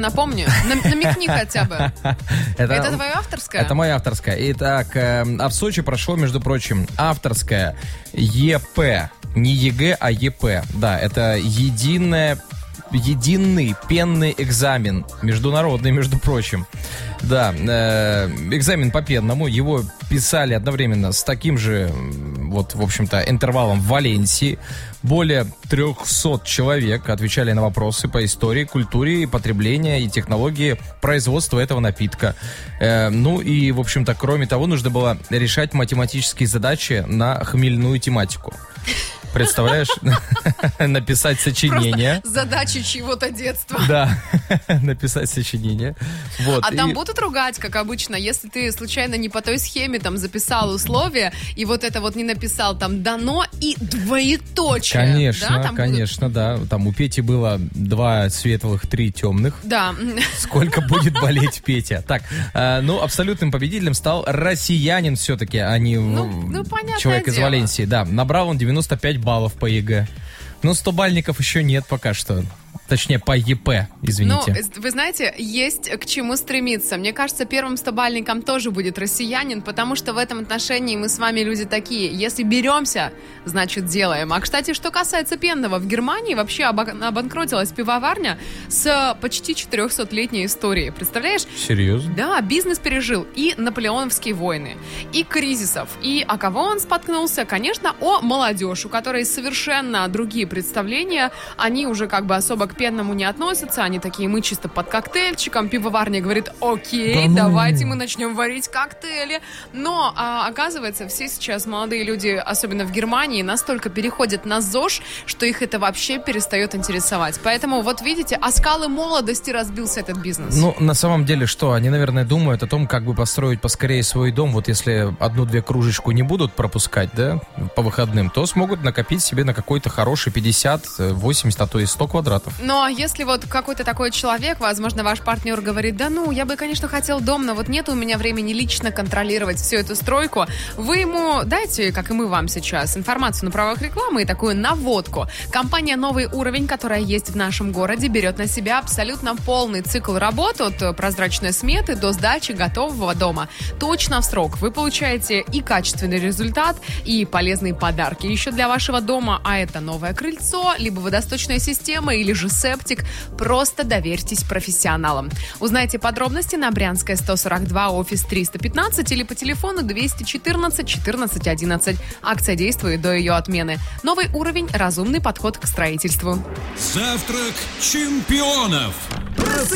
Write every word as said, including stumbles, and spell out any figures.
Напомню, намекни хотя бы. Это, это твоя авторская? Это моя авторская. Итак, э, а в Сочи прошло, между прочим, авторская ЕП. Не ЕГЭ, а ЕП. Да, это единая, единый пенный экзамен. Международный, между прочим. Да, э, экзамен по пенному. Его писали одновременно с таким же, вот, в общем-то, интервалом в Валенсии. Более трехсот человек отвечали на вопросы по истории, культуре, потребления и технологии производства этого напитка. Э, ну и, в общем-то, кроме того, нужно было решать математические задачи на хмельную тематику. Представляешь? Написать сочинение. Просто задачи чьего-то детства. Да, написать сочинение. Вот. А и... там будут ругать, как обычно, если ты случайно не по той схеме там записал условия, и вот это вот не написал там дано и двоеточие. Конечно, да, там конечно, будут... да. Там у Пети было два светлых, три темных. Да. Сколько будет болеть Петя? Так, э, ну, абсолютным победителем стал россиянин все-таки, а не ну, ну, человек из дело. Валенсии. Да, набрал он девяносто пять баллов по ЕГЭ. Ну, сто бальников еще нет пока что. Точнее, по ЕП, извините. Ну, вы знаете, есть к чему стремиться. Мне кажется, первым стобальником тоже будет россиянин, потому что в этом отношении мы с вами люди такие. Если беремся, значит делаем. А, кстати, что касается пенного, в Германии вообще обанкротилась пивоварня с почти четырехсотлетней историей. Представляешь? Серьезно? Да, бизнес пережил и наполеоновские войны, и кризисов. И о кого он споткнулся? Конечно, о молодежь, у которой совершенно другие представления. Они уже как бы особо к пенному не относятся, они такие, мы чисто под коктейльчиком. Пивоварня говорит, окей, да давайте мы начнем варить коктейли. Но, а, оказывается, все сейчас молодые люди, особенно в Германии, настолько переходят на ЗОЖ, что их это вообще перестает интересовать. Поэтому, вот видите, о скалы молодости разбился этот бизнес. Ну, на самом деле, что? Они, наверное, думают о том, как бы построить поскорее свой дом. Вот если одну-две кружечку не будут пропускать, да, по выходным, то смогут накопить себе на какой-то хороший пятьдесят, восемьдесят, а то и сто квадратов. Ну, а если вот какой-то такой человек, возможно, ваш партнер говорит, да ну, я бы, конечно, хотел дом, но вот нет у меня времени лично контролировать всю эту стройку, вы ему дайте, как и мы вам сейчас, информацию на правах рекламы и такую наводку. Компания «Новый уровень», которая есть в нашем городе, берет на себя абсолютно полный цикл работ от прозрачной сметы до сдачи готового дома. Точно в срок. Вы получаете и качественный результат, и полезные подарки еще для вашего дома, а это новое крыльцо, либо водосточная система, или же септик. Просто доверьтесь профессионалам. Узнайте подробности на Брянская, сто сорок два, офис триста пятнадцать или по телефону двести четырнадцать четырнадцать одиннадцать. Акция действует до ее отмены. Новый уровень. Разумный подход к строительству. Завтрак чемпионов.